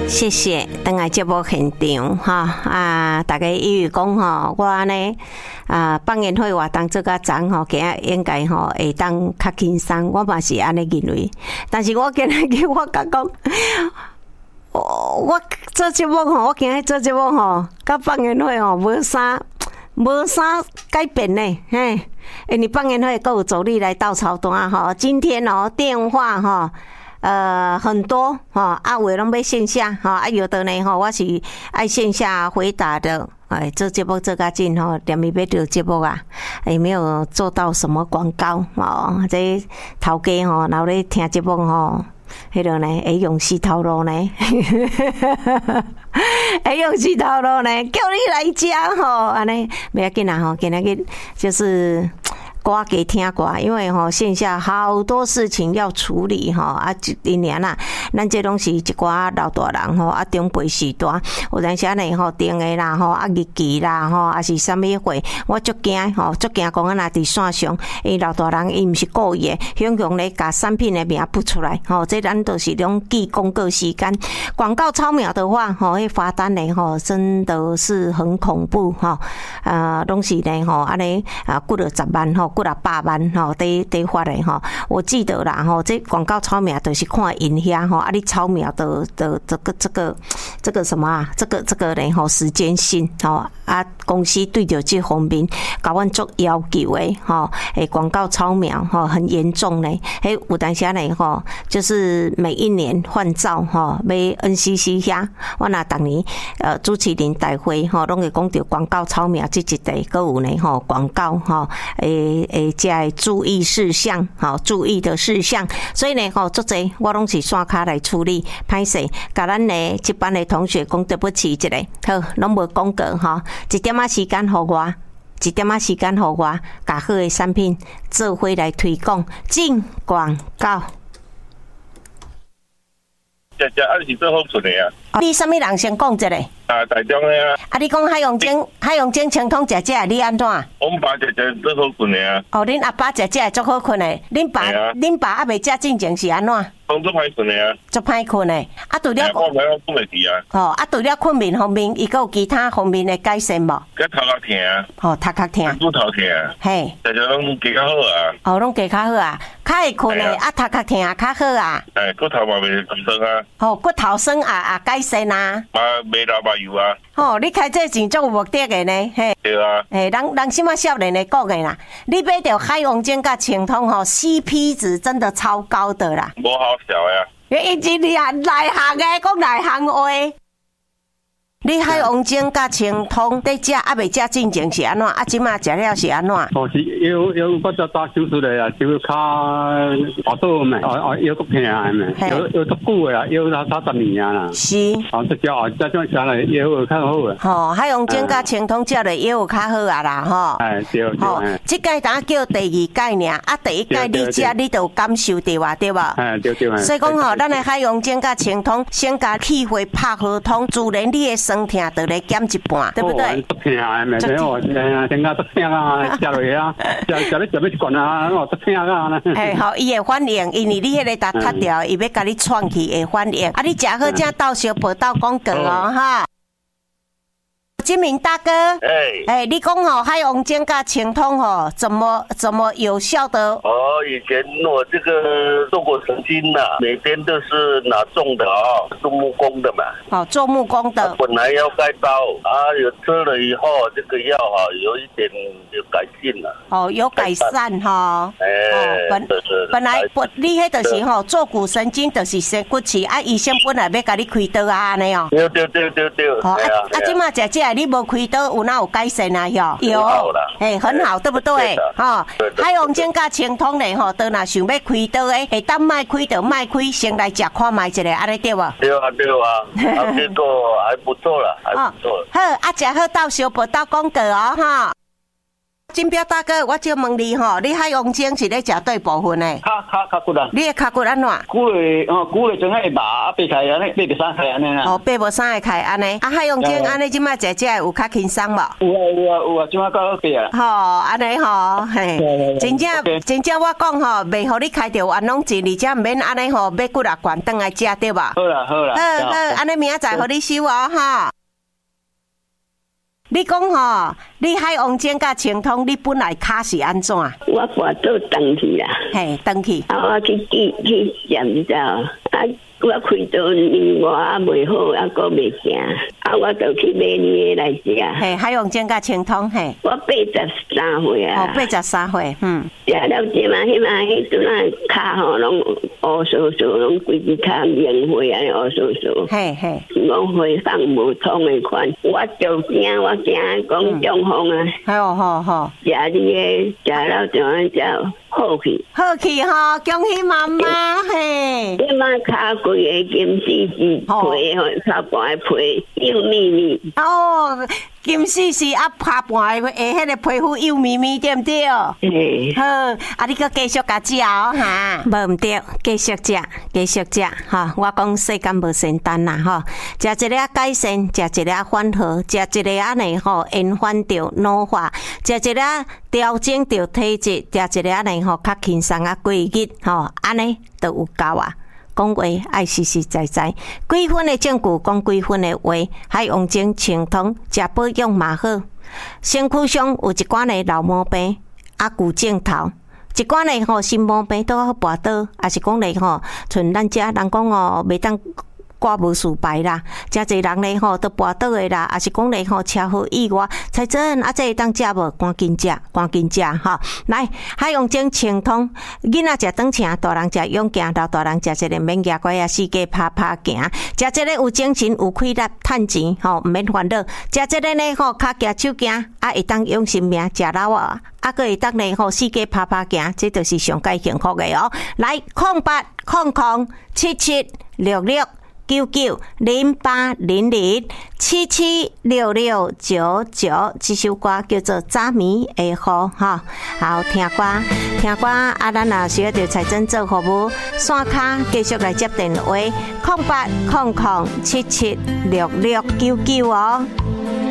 谢谢，等来节目现场哈大家以为讲吼，我呢放映会活动做甲长吼，今日应该吼会当较轻松，我嘛是安尼认为。但是我今日我甲讲，我做节目吼，我今日做节目吼，甲放映会吼无啥改变呢，嘿，你放映会还有走力来到超单哈，今天哦电话哈。很多哈，有拢要线下哈，有的呢哈，我是爱线下回答的。做节目做甲紧吼，连咪要做节目啊，也没有做到什么广告哦。这头家吼，然后咧听节目吼，迄个呢会用死头路呢，会用死头路呢，叫你来讲吼，安尼不要紧啦吼，今日就是歌给听歌，因为吼线下好多事情要处理吼今年啦，咱这拢是一寡老大人吼长辈时代，有阵时呢吼定的啦吼日记啦吼，还是啥物会，我足惊吼，足惊讲若伫线上，老大人伊毋是故意的，向向咧甲产品的名不出来吼，这咱都是拢记广告时间，广告超秒的话吼，迄罚单呢吼真的是很恐怖吼，拢是呢吼安尼过了10万吼。过了8万吼，得发的吼，我记得啦吼，这广告超秒就是看因遐吼，你超秒的这个什么啊？这个呢吼时间性吼公司对着这方面甲阮做要求的吼，广告超秒吼很严重呢，有当时呢吼，就是每一年换照吼，要 NCC 遐，我若当年主持人大会吼，拢会讲到广告超秒这一块，搁有呢吼广告吼这注意事项，好注意的事项，所以呢，做这我拢是线卡来处理，歹势，甲咱呢这班的同学讲对不起一个，好，拢无广告哈，一点仔时间互我，甲好的产品做伙来推广，进广告。 是做好存的啊！ 你什么人先讲一个？ 台中的啊！ 你讲海洋精清通食你安怎？ 我们爸食做好困的啊！ 恁阿爸食做好困的，恁爸还未食进前是安怎？ 做歹困的啊！ 做歹困的，除了我困袂去啊！ 除了困眠方面，伊还有其他方面的改善无？ 甲头壳疼啊！ 头壳疼， 骨头疼， 嘿， 大家拢加较好啊！ 拢加较好啊！较会困的，头壳疼较好啊！ 骨头嘛袂酸啊！ 骨头酸改善啊！ 袂流麻油啊！ 你开这钱足有目的的呢，嘿。 对啊。 人什么少年的讲的啦？你买到海王精甲清通CP 值真的超高的啦。 无好笑呀！ 伊真厉害，内行的讲内行话。你海王精甲清通在食还未食进前是安怎？即马食了是安怎？ 是有我只打手术的啊，就较大刀嘛，腰骨疼啊嘛，腰足久的啊，腰30年啊啦。 是。 这叫这种啥来腰较好啊。 海王精甲清通食了腰较好啊啦吼。 对。 即届当叫第2届尔，第1届你食你就感受到啊，对无？ 对。 所以讲咱的海王精甲清通先甲气血拍好通，自然你的酸痛就来减一半，对不对？ 足痛啊！没有，我先甲足痛啊，食落去啊，食你一罐啊，我足痛啊！ 好，伊会反应，因为你迄个搭塌掉，伊要甲你串起会反应。你食好正到小报道广告哈。金明大哥，你讲海王精甲清通怎么有效的？ 以前我这个做过神经啦，每天都是拿种的做木工的嘛。 做木工的。 本来要开刀有吃了以后，这个药有一点有改进了。 有改善哈。本来你迄就是做骨神经就是先骨刺医生本来要甲你开刀安尼哦。 对。 即马食这你无开刀有哪有改善啊？有，很好，对不对？海王精甲清通咧都若想要开刀的，会当卖开就卖开，先来食看卖一下，安尼对无？ 对啊，结果还不错啦，还不错。 好，食好到小报道广告金彪大哥，我就问你吼，你海王精是咧食对部分的？ 脚骨啊！ 你的脚骨安怎？ 骨嘞，种个肉啊，白菜安尼，白不生菜安尼啦。 哦，白无啥会开安尼。啊，海王精安尼，即摆食有较轻松无？ 有啊，即摆够白啊。 吼，安尼吼，嘿，真正我讲吼，袂互你开着安拢钱，而且毋免安尼吼，买骨啊罐顿来食对吧？ 好啦，好， 安尼明仔载互你收哦，哈。你讲吼，你海王精甲清通，你本来卡是安怎？ 我跋倒转去啦， 嘿，转去。 我去验你知道？我开刀年外袂好，还阁袂行，我就去买你来食。 嘿，海王精甲清通嘿。 我83岁啊。 哦，83岁， 食了这嘛，迄阵啊，骹吼拢乌酥酥，拢规只骹棉花安尼乌酥酥。 嘿， 讲花放无通的款，我就惊，讲中风啊。 好。 食你食了就安只好去。 好去吼，恭喜妈妈嘿。 你妈骹规个金丝是皮吼，骹半皮幼咪咪。 哦。金丝是啊，拍半个迄个皮肤幼咪咪，对不对？好，你搁继续甲食哦哈。无毋对，继续食哈。我讲世间无仙丹啦哈，食一个改善，食一个缓和，食一个安尼吼延缓着老化，食一个调整着体质，食一个安尼吼较轻松啊过日吼，安尼都有够啊。讲话爱实实在在，几分的证据讲几分的话，海王精清通，食保养嘛好。身躯上有一寡的老毛病，骨症头，一寡的吼心毛病都好跋倒，也是讲咧吼，像咱遮人讲哦，袂当挂无事败啦，真侪人咧吼都跋倒的啦，也是讲咧吼车祸意外，才真这会当食无？赶紧食哈！来，海王精清通，囡仔食长程，大人食勇行，老大人食一个免牙怪啊，四界拍行，食一个有精神有气力，趁钱吼，毋免烦恼，食一个呢吼骹行手行，会当养生命，食老啊，佫会当呢吼四界拍行，这就是上界幸福的哦。来0800668800776699，这首歌叫做《早眠的雨》哈。好，听歌啊，咱若需要着财政做服务，线卡继续来接电话，0800776699哦。